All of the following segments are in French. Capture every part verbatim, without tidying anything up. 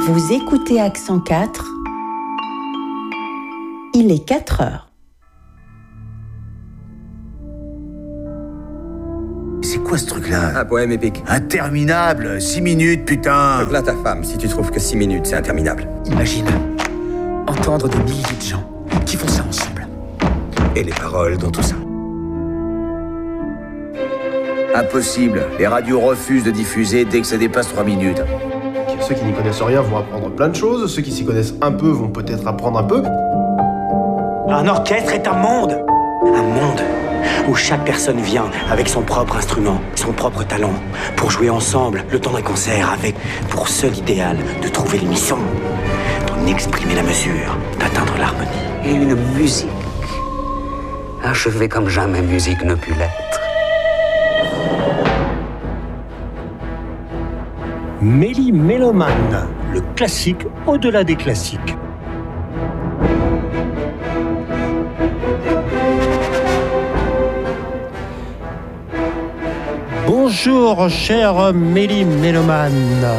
Vous écoutez Accent quatre. Il est quatre heures. C'est quoi ce truc-là? Un poème épique. Interminable, six minutes, putain. Là ta femme, si tu trouves que six minutes, c'est interminable. Imagine, entendre des milliers de gens qui font ça ensemble. Et les paroles dans tout ça. Impossible, les radios refusent de diffuser dès que ça dépasse trois minutes. Ceux qui n'y connaissent rien vont apprendre plein de choses, ceux qui s'y connaissent un peu vont peut-être apprendre un peu. Un orchestre est un monde. Un monde où chaque personne vient avec son propre instrument, son propre talent, pour jouer ensemble le temps d'un concert avec pour seul idéal de trouver l'unisson, d'en exprimer la mesure, d'atteindre l'harmonie. Et une musique achevée comme jamais musique ne put l'être. Méli-Mélomane, le classique au-delà des classiques. Bonjour, cher Méli-Mélomane.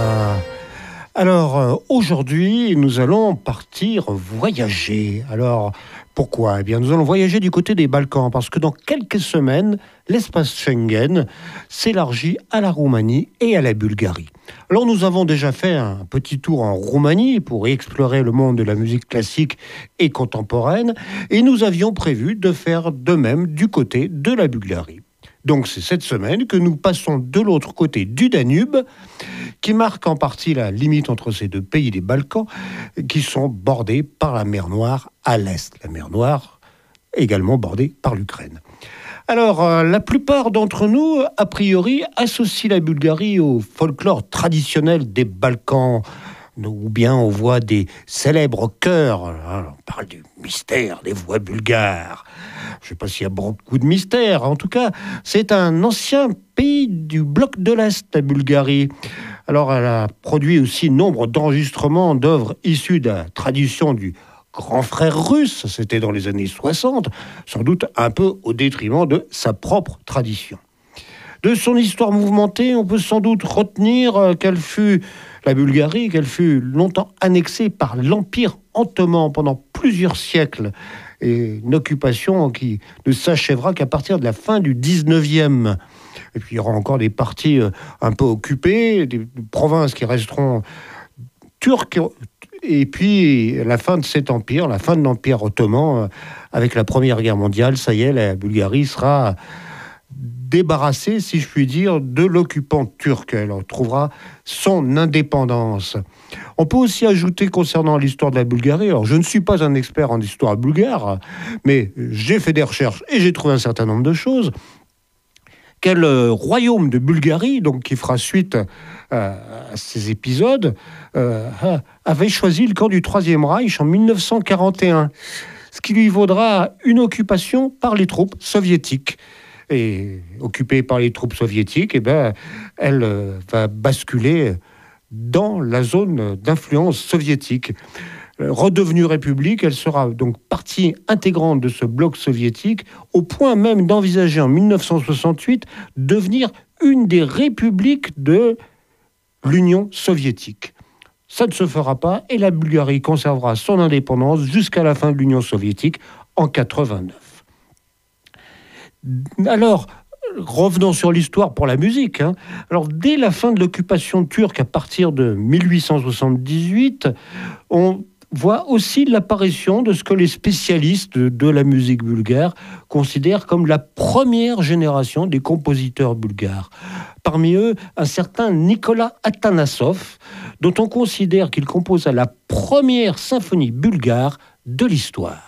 Alors, euh, aujourd'hui, nous allons partir voyager. Alors, pourquoi ? Eh bien, nous allons voyager du côté des Balkans, parce que dans quelques semaines, l'espace Schengen s'élargit à la Roumanie et à la Bulgarie. Alors, nous avons déjà fait un petit tour en Roumanie pour explorer le monde de la musique classique et contemporaine, et nous avions prévu de faire de même du côté de la Bulgarie. Donc, c'est cette semaine que nous passons de l'autre côté du Danube, qui marque en partie la limite entre ces deux pays des Balkans, qui sont bordés par la mer Noire à l'est. La mer Noire, également bordée par l'Ukraine. Alors, euh, la plupart d'entre nous, a priori, associent la Bulgarie au folklore traditionnel des Balkans, ou bien on voit des célèbres chœurs. On parle du mystère des voix bulgares. Je ne sais pas s'il y a beaucoup de mystère. En tout cas, c'est un ancien pays du bloc de l'Est, la Bulgarie. Alors, elle a produit aussi nombre d'enregistrements d'œuvres issues de la tradition du grand frère russe. C'était dans les années soixante, sans doute un peu au détriment de sa propre tradition. De son histoire mouvementée, on peut sans doute retenir qu'elle fut, la Bulgarie, qu'elle fut longtemps annexée par l'Empire ottoman pendant plusieurs siècles. Et une occupation qui ne s'achèvera qu'à partir de la fin du dix-neuvième. Et puis il y aura encore des parties un peu occupées, des provinces qui resteront turques. Et puis la fin de cet empire, la fin de l'Empire ottoman, avec la Première Guerre mondiale, ça y est, la Bulgarie sera débarrassée, si je puis dire, de l'occupant turc. Elle retrouvera son indépendance. On peut aussi ajouter concernant l'histoire de la Bulgarie, alors je ne suis pas un expert en histoire bulgare, mais j'ai fait des recherches et j'ai trouvé un certain nombre de choses. Quel euh, royaume de Bulgarie, donc qui fera suite euh, à ces épisodes, euh, avait choisi le camp du Troisième Reich en dix-neuf cent quarante et un, ce qui lui vaudra une occupation par les troupes soviétiques. Et occupée par les troupes soviétiques, eh ben, elle euh, va basculer dans la zone d'influence soviétique. Redevenue république, elle sera donc partie intégrante de ce bloc soviétique, au point même d'envisager en dix-neuf cent soixante-huit devenir une des républiques de l'Union soviétique. Ça ne se fera pas et la Bulgarie conservera son indépendance jusqu'à la fin de l'Union soviétique en quatre-vingt-neuf. Alors, revenons sur l'histoire pour la musique. Hein. Alors, dès la fin de l'occupation turque, à partir de mille huit cent soixante-dix-huit, on voit aussi l'apparition de ce que les spécialistes de la musique bulgare considèrent comme la première génération des compositeurs bulgares. Parmi eux, un certain Nicolas Atanassov, dont on considère qu'il composa la première symphonie bulgare de l'histoire.